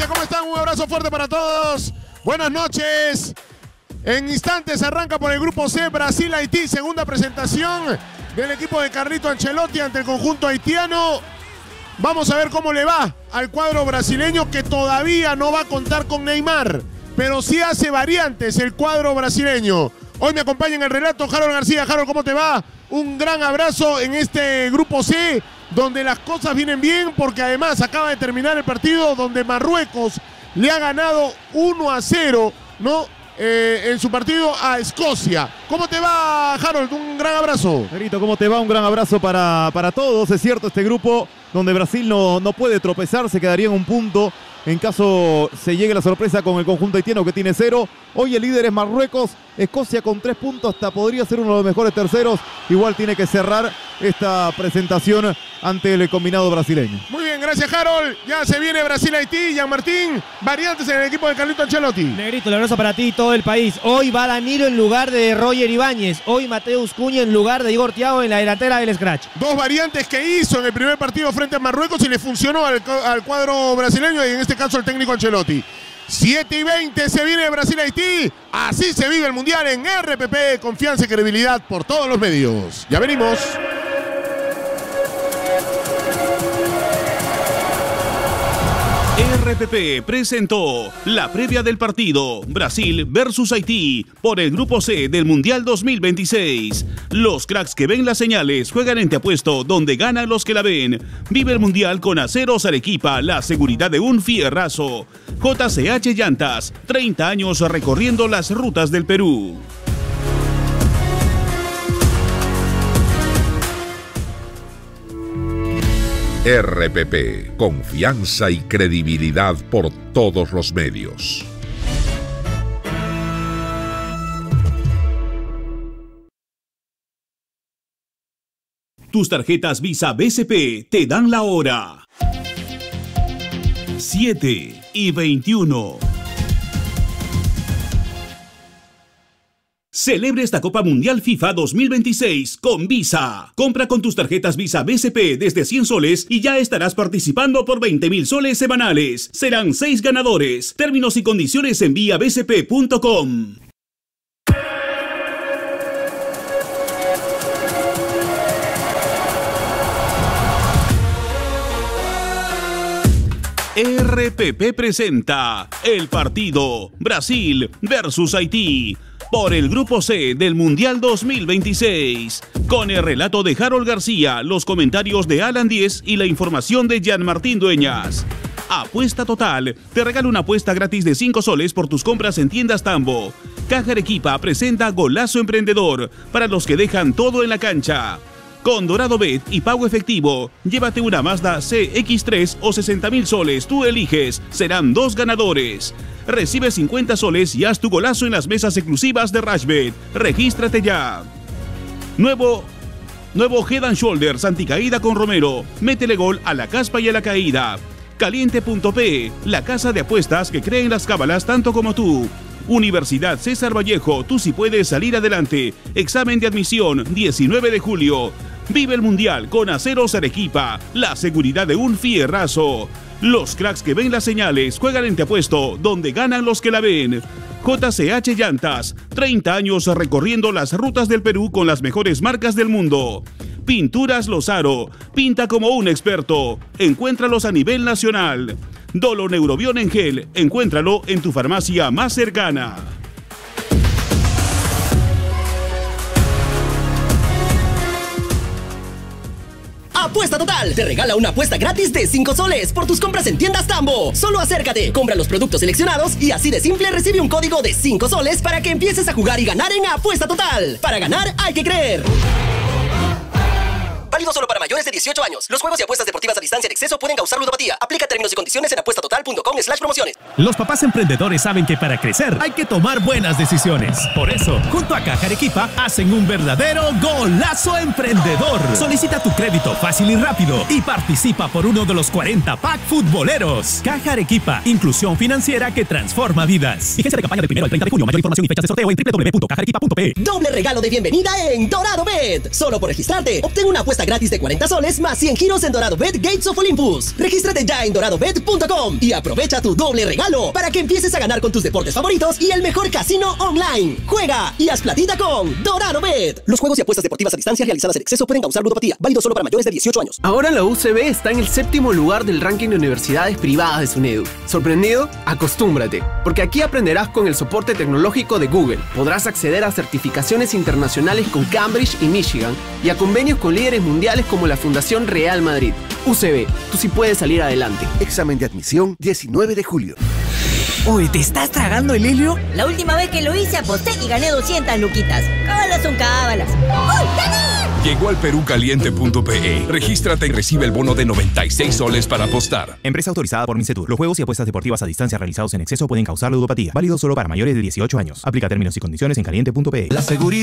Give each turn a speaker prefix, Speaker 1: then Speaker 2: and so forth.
Speaker 1: gente, ¿cómo están? Un abrazo fuerte para todos. Buenas noches. En instantes arranca por el grupo C, Brasil-Haití, segunda presentación del equipo de Carlito Ancelotti ante el conjunto haitiano. Vamos a ver cómo le va al cuadro brasileño, que todavía no va a contar con Neymar, pero sí hace variantes el cuadro brasileño. Hoy me acompaña en el relato Harold García. Harold, ¿cómo te va? Un gran abrazo en este grupo C, donde las cosas vienen bien, porque además acaba de terminar el partido donde Marruecos le ha ganado 1-0, ¿no? En su partido a Escocia. ¿Cómo te va, Harold? Un gran abrazo.
Speaker 2: Negrito, ¿cómo te va? Un gran abrazo para todos. Es cierto, este grupo donde Brasil no puede tropezar, se quedaría en un punto en caso se llegue la sorpresa con el conjunto haitiano, que tiene 0. Hoy el líder es Marruecos. Escocia con 3 puntos, hasta podría ser uno de los mejores terceros. Igual tiene que cerrar esta presentación ante el combinado brasileño.
Speaker 1: Muy bien, gracias, Harold. Ya se viene Brasil-Haití. Jean Martín, variantes en el equipo de Carlito Ancelotti.
Speaker 3: Negrito, el abrazo para ti y todo el país. Hoy va Danilo en lugar de Roger Ibáñez. Hoy Mateus Cunha en lugar de Igor Thiago en la delantera del Scratch.
Speaker 1: Dos variantes que hizo en el primer partido frente a Marruecos y le funcionó al cuadro brasileño, y en este caso al técnico Ancelotti. 7:20 se viene Brasil-Haití. Así se vive el Mundial en RPP. Confianza y credibilidad por todos los medios. Ya venimos.
Speaker 4: RPP presentó la previa del partido Brasil versus Haití por el Grupo C del Mundial 2026. Los cracks que ven las señales juegan en Te Apuesto, donde ganan los que la ven. Vive el Mundial con Aceros Arequipa, la seguridad de un fierrazo. JCH Llantas, 30 años recorriendo las rutas del Perú.
Speaker 5: RPP, confianza y credibilidad por todos los medios.
Speaker 4: Tus tarjetas Visa BCP te dan la hora. 7:21. Celebre esta Copa Mundial FIFA 2026 con Visa. Compra con tus tarjetas Visa BCP desde 100 soles y ya estarás participando por 20.000 soles semanales. Serán 6 ganadores. Términos y condiciones en viabcp.com. RPP presenta el partido Brasil versus Haití por el Grupo C del Mundial 2026, con el relato de Harold García, los comentarios de Alan Díez y la información de Jean Martín Dueñas. Apuesta Total te regala una apuesta gratis de 5 soles por tus compras en tiendas Tambo. Caja Arequipa presenta Golazo Emprendedor para los que dejan todo en la cancha. Con Dorado Bet y pago efectivo, llévate una Mazda CX-3 o 60.000 soles, tú eliges, serán 2 ganadores. Recibe 50 soles y haz tu golazo en las mesas exclusivas de Rashbet. Regístrate ya. Nuevo Head and Shoulders anticaída con Romero. Métele gol a la caspa y a la caída. Caliente.p, la casa de apuestas que cree en las cábalas tanto como tú. Universidad César Vallejo, tú sí puedes salir adelante. Examen de admisión, 19 de julio. Vive el Mundial con Aceros Arequipa, la seguridad de un fierrazo. Los cracks que ven las señales juegan en Te Apuesto, donde ganan los que la ven. JCH Llantas, 30 años recorriendo las rutas del Perú con las mejores marcas del mundo. Pinturas Lozaro, pinta como un experto. Encuéntralos a nivel nacional. Dolo Neurobión en gel, encuéntralo en tu farmacia más cercana.
Speaker 6: Apuesta Total te regala una apuesta gratis de 5 soles por tus compras en tiendas Tambo. Solo acércate, compra los productos seleccionados y así de simple recibe un código de 5 soles para que empieces a jugar y ganar en Apuesta Total. Para ganar hay que creer. Válido solo para mayores de 18 años. Los juegos y apuestas deportivas a distancia en exceso pueden causar ludopatía. Aplica términos y condiciones en apuestatotal.com/promociones.
Speaker 7: Los papás emprendedores saben que para crecer hay que tomar buenas decisiones. Por eso, junto a Caja Arequipa, hacen un verdadero golazo emprendedor. Solicita tu crédito fácil y rápido y participa por uno de los 40 pack futboleros. Caja Arequipa, inclusión financiera que transforma vidas. Vigencia de campaña del 1 al 30 de junio. Mayor información y fechas de sorteo en www.cajarequipa.pe.
Speaker 6: Doble regalo de bienvenida en Dorado Bet. Solo por registrarte, obtén una apuesta gratis de 40 40 soles más 100 giros en DoradoBet Gates of Olympus. Regístrate ya en doradobet.com y aprovecha tu doble regalo para que empieces a ganar con tus deportes favoritos y el mejor casino online. Juega y haz platita con DoradoBet. Los juegos y apuestas deportivas a distancia realizadas en exceso pueden causar ludopatía. Válido solo para mayores de 18 años.
Speaker 8: Ahora la UCB está en el 7º lugar del ranking de universidades privadas de SUNEDU. ¿Sorprendido? Acostúmbrate, porque aquí aprenderás con el soporte tecnológico de Google. Podrás acceder a certificaciones internacionales con Cambridge y Michigan y a convenios con líderes mundiales como la Fundación Real Madrid. UCB, tú sí puedes salir adelante.
Speaker 9: Examen de admisión 19 de julio.
Speaker 10: Oye, ¿te estás tragando el helio?
Speaker 11: La última vez que lo hice aposté y gané 200 luquitas. Cábalas son cábalas. ¡Uy, gané!
Speaker 12: Llegó al perucaliente.pe. Regístrate y recibe el bono de 96 soles para apostar.
Speaker 13: Empresa autorizada por Mincetur. Los juegos y apuestas deportivas a distancia realizados en exceso pueden causar ludopatía. Válido solo para mayores de 18 años. Aplica términos y condiciones en caliente.pe.
Speaker 14: La seguridad